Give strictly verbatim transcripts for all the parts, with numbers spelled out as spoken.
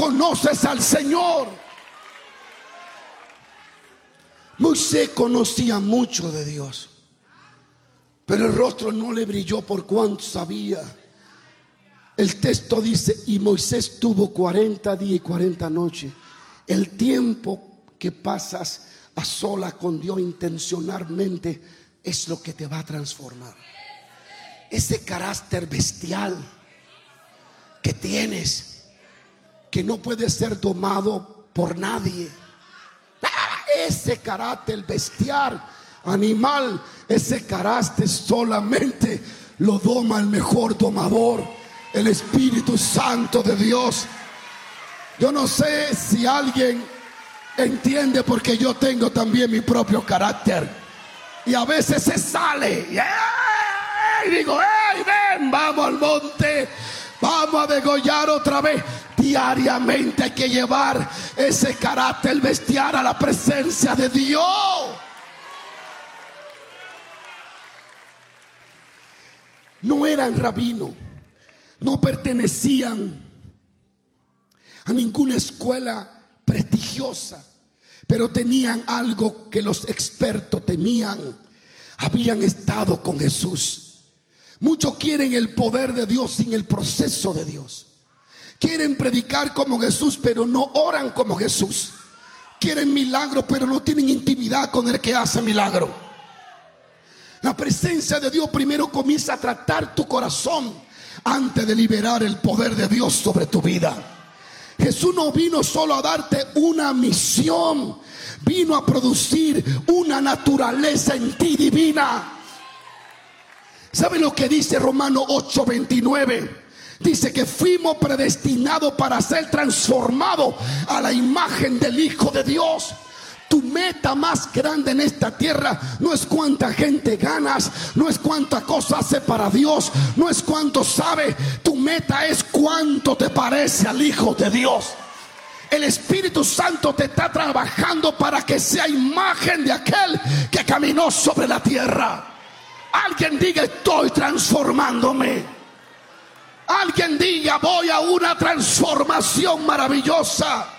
conoces al Señor. Moisés conocía mucho de Dios, pero el rostro no le brilló por cuanto sabía. El texto dice: y Moisés tuvo cuarenta días y cuarenta noches. El tiempo que pasas a sola con Dios intencionalmente es lo que te va a transformar. Ese carácter bestial que tienes, que no puede ser domado por nadie. Ese carácter bestial, animal, ese carácter solamente lo doma el mejor domador, el Espíritu Santo de Dios. Yo no sé si alguien entiende, porque yo tengo también mi propio carácter y a veces se sale. Y digo: hey, ven, vamos al monte, vamos a degollar otra vez. Diariamente hay que llevar ese carácter bestial a la presencia de Dios. No eran rabinos, no pertenecían a ninguna escuela prestigiosa, pero tenían algo que los expertos temían. Habían estado con Jesús. Muchos quieren el poder de Dios sin el proceso de Dios. Quieren predicar como Jesús, pero no oran como Jesús. Quieren milagros, pero no tienen intimidad con el que hace milagro. La presencia de Dios primero comienza a tratar tu corazón antes de liberar el poder de Dios sobre tu vida. Jesús no vino solo a darte una misión, vino a producir una naturaleza en ti divina. ¿Sabe lo que dice Romanos ocho veintinueve? Dice que fuimos predestinados para ser transformados a la imagen del Hijo de Dios. Tu meta más grande en esta tierra no es cuánta gente ganas, no es cuánta cosa hace para Dios, no es cuánto sabe. Tu meta es cuánto te parece al Hijo de Dios. El Espíritu Santo te está trabajando para que sea imagen de aquel que caminó sobre la tierra. Alguien diga: estoy transformándome. Alguien diga: voy a una transformación maravillosa.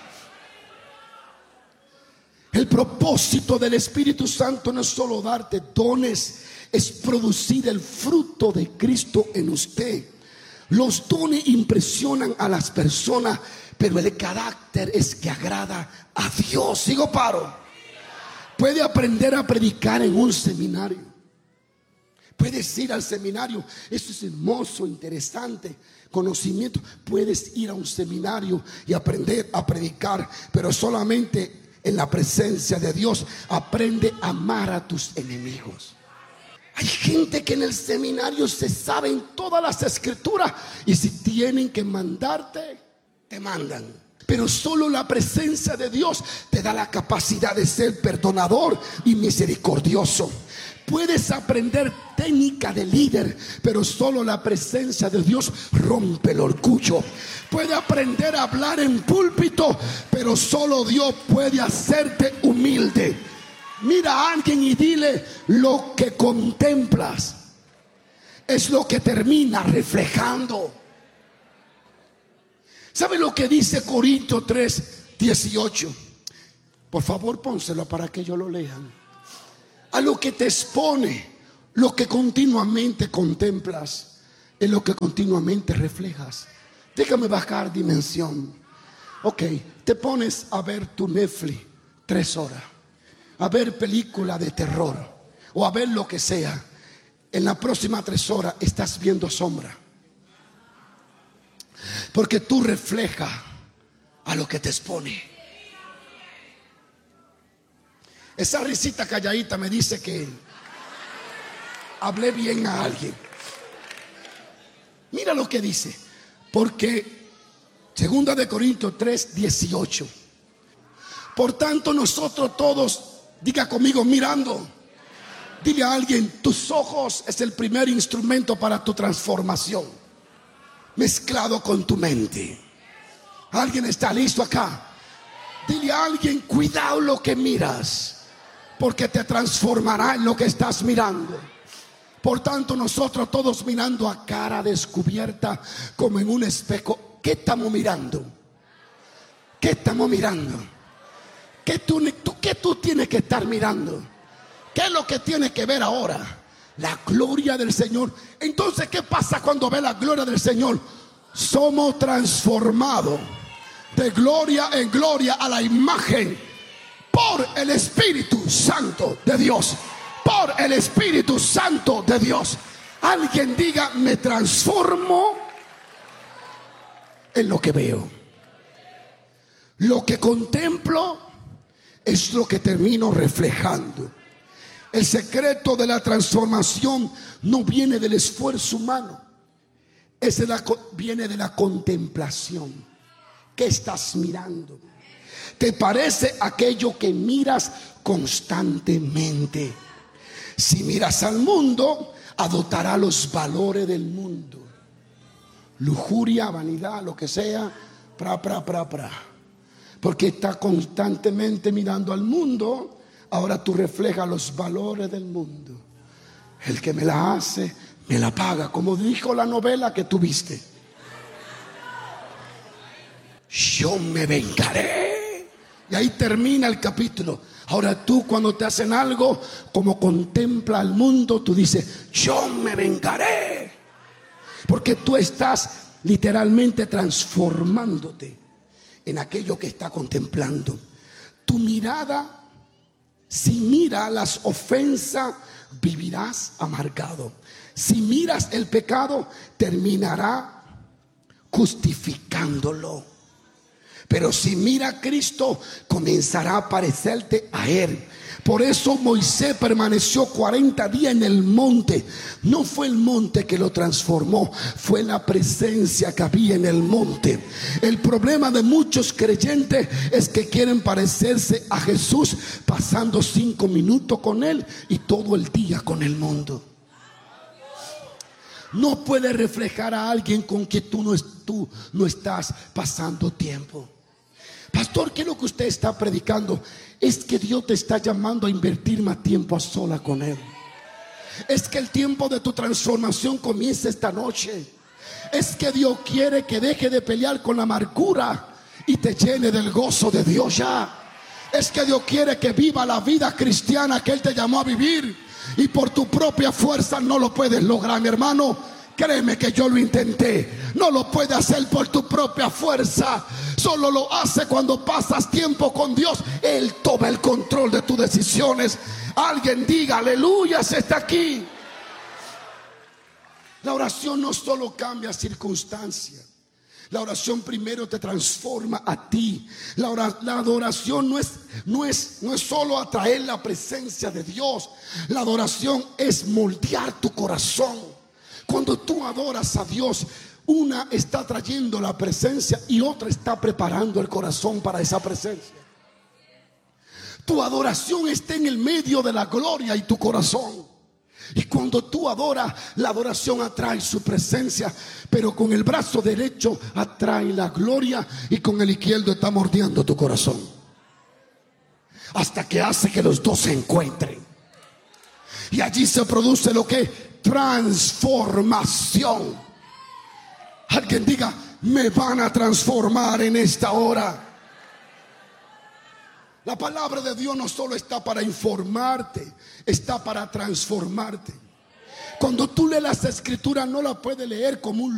El propósito del Espíritu Santo no es solo darte dones, es producir el fruto de Cristo en usted. Los dones impresionan a las personas, pero el carácter es que agrada a Dios. Sigo paro. Puede aprender a predicar en un seminario. Puedes ir al seminario, eso es hermoso, interesante, conocimiento. Puedes ir a un seminario y aprender a predicar, pero solamente en la presencia de Dios. Aprende a amar a tus enemigos. Hay gente que en el seminario se saben todas las escrituras y si tienen que mandarte, te mandan. Pero solo la presencia de Dios te da la capacidad de ser perdonador y misericordioso. Puedes aprender técnica de líder, pero solo la presencia de Dios rompe el orgullo. Puede aprender a hablar en púlpito, pero solo Dios puede hacerte humilde. Mira a alguien y dile: lo que contemplas es lo que termina reflejando. ¿Sabe lo que dice Corintios tres dieciocho? Por favor, pónselo para que yo lo lean. A lo que te expone, lo que continuamente contemplas, es lo que continuamente reflejas. Déjame bajar dimensión. Ok, te pones a ver tu Netflix tres horas, a ver película de terror o a ver lo que sea. En las próximas tres horas estás viendo sombra, porque tú reflejas a lo que te expone. Esa risita calladita me dice que hablé bien a alguien. Mira lo que dice. Porque segunda de Corintios tres dieciocho. Por tanto nosotros todos, diga conmigo, mirando. Dile a alguien: tus ojos es el primer instrumento para tu transformación, mezclado con tu mente. ¿Alguien está listo acá? Dile a alguien: cuidado lo que miras, porque te transformará en lo que estás mirando. Por tanto nosotros todos mirando a cara descubierta como en un espejo. ¿Qué estamos mirando? estamos mirando? ¿Qué tú, tú, ¿Qué tú tienes que estar mirando? ¿Qué es lo que tienes que ver ahora? La gloria del Señor. Entonces, ¿qué pasa cuando ve la gloria del Señor? Somos transformados de gloria en gloria a la imagen por el Espíritu Santo de Dios. Por el Espíritu Santo de Dios. Alguien diga: me transformo en lo que veo. Lo que contemplo es lo que termino reflejando. El secreto de la transformación no viene del esfuerzo humano, es de la, viene de la contemplación. ¿Qué estás mirando? ¿Te parece aquello que miras constantemente? Si miras al mundo, adoptará los valores del mundo. Lujuria, vanidad, lo que sea, pra, pra, pra, pra. Porque está constantemente mirando al mundo. Ahora tú reflejas los valores del mundo. El que me la hace, me la paga, como dijo la novela que tuviste. Yo me vengaré. Y ahí termina el capítulo. Ahora tú, cuando te hacen algo, como contempla al mundo, tú dices: yo me vengaré. Porque tú estás literalmente transformándote en aquello que está contemplando. Tu mirada, si miras las ofensas, vivirás amargado. Si miras el pecado, terminará justificándolo. Pero si mira a Cristo, comenzará a parecerte a Él. Por eso Moisés permaneció cuarenta días en el monte. No fue el monte que lo transformó, fue la presencia que había en el monte. El problema de muchos creyentes es que quieren parecerse a Jesús pasando cinco minutos con Él y todo el día con el mundo. No puedes reflejar a alguien con quien tú no, tú no estás pasando tiempo. Pastor, ¿qué es lo que usted está predicando? Es que Dios te está llamando a invertir más tiempo a sola con Él. Es que el tiempo de tu transformación comienza esta noche. Es que Dios quiere que deje de pelear con la amargura y te llene del gozo de Dios ya. Es que Dios quiere que viva la vida cristiana que Él te llamó a vivir. Y por tu propia fuerza no lo puedes lograr, mi hermano. Créeme que yo lo intenté. No lo puedes hacer por tu propia fuerza. Solo lo hace cuando pasas tiempo con Dios. Él toma el control de tus decisiones. Alguien diga aleluya, se está aquí. La oración no solo cambia circunstancias. La oración primero te transforma a ti. La, ora, la adoración no es, no, es, no es solo atraer la presencia de Dios. La adoración es moldear tu corazón. Cuando tú adoras a Dios, una está trayendo la presencia y otra está preparando el corazón para esa presencia. Tu adoración está en el medio de la gloria y tu corazón. Y cuando tú adoras, la adoración atrae su presencia, pero con el brazo derecho atrae la gloria y con el izquierdo está mordiendo tu corazón. Hasta que hace que los dos se encuentren. Y allí se produce lo que es transformación. Alguien diga: me van a transformar en esta hora. La palabra de Dios no solo está para informarte, está para transformarte. Cuando tú lees las escrituras, no la puedes leer como un